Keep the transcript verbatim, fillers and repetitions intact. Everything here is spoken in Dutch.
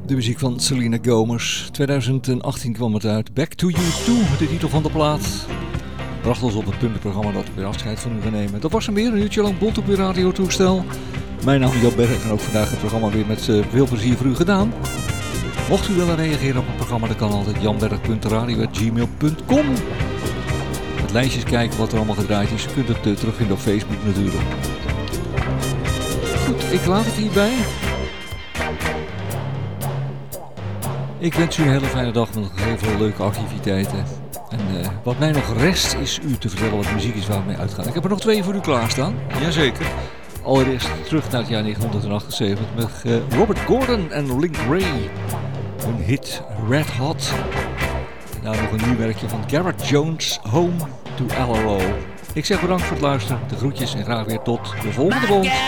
De muziek van Selena Gomez. twintig achttien kwam het uit. Back to You Too, de titel van de plaat. Bracht ons op het puntenprogramma dat we weer afscheid van u gaan nemen. Dat was hem weer, een uurtje lang bot op uw radiotoestel. Mijn naam is Jan Berg en ook vandaag het programma weer met uh, veel plezier voor u gedaan. Mocht u willen reageren op het programma, dan kan altijd janberg punt radio at gmail punt com. Het lijstjes kijken wat er allemaal gedraaid is. U kunt het uh, terugvinden op Facebook natuurlijk. Goed, ik laat het hierbij. Ik wens u een hele fijne dag met nog heel veel leuke activiteiten. En uh, wat mij nog rest is u te vertellen wat muziek is waar we mee uitgaan. Ik heb er nog twee voor u klaarstaan. Jazeker. Allereerst terug naar het jaar negentien achtenzeventig met uh, Robert Gordon en Link Wray. Hun hit Red Hot. En nou nog een nieuw werkje van Gareth Jones, Home to L R O. Ik zeg bedankt voor het luisteren, de groetjes en graag weer tot de volgende bond.